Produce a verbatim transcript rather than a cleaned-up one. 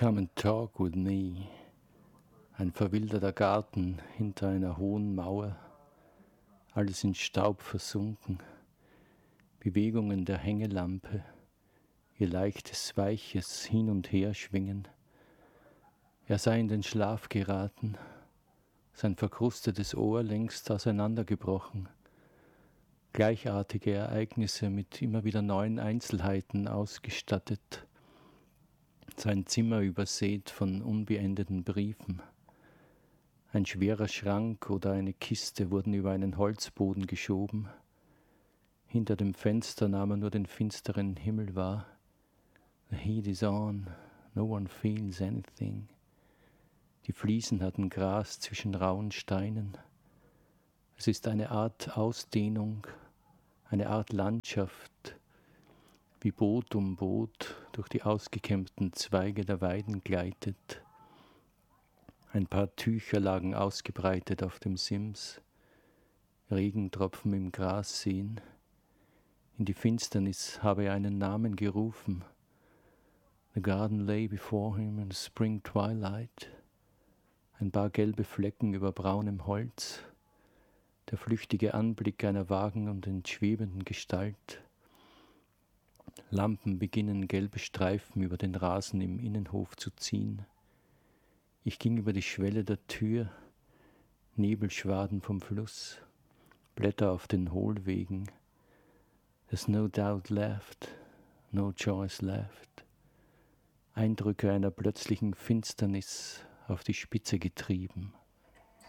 Come and talk with me. Ein verwilderter Garten hinter einer hohen Mauer, alles in Staub versunken, Bewegungen der Hängelampe, ihr leichtes, weiches Hin- und Herschwingen. Er sei in den Schlaf geraten, sein verkrustetes Ohr längst auseinandergebrochen, gleichartige Ereignisse mit immer wieder neuen Einzelheiten ausgestattet, sein Zimmer übersät von unbeendeten Briefen. Ein schwerer Schrank oder eine Kiste wurden über einen Holzboden geschoben. Hinter dem Fenster nahm er nur den finsteren Himmel wahr. The heat is on, no one feels anything. Die Fliesen hatten Gras zwischen rauen Steinen. Es ist eine Art Ausdehnung, eine Art Landschaft, wie Boot um Boot durch die ausgekämmten Zweige der Weiden gleitet. Ein paar Tücher lagen ausgebreitet auf dem Sims, Regentropfen im Gras sehen. In die Finsternis habe er einen Namen gerufen. The garden lay before him in the spring twilight. Ein paar gelbe Flecken über braunem Holz, der flüchtige Anblick einer vagenden und schwebenden Gestalt. Lampen beginnen gelbe Streifen über den Rasen im Innenhof zu ziehen. Ich ging über die Schwelle der Tür, Nebelschwaden vom Fluss, Blätter auf den Hohlwegen. There's no doubt left, no choice left. Eindrücke einer plötzlichen Finsternis auf die Spitze getrieben.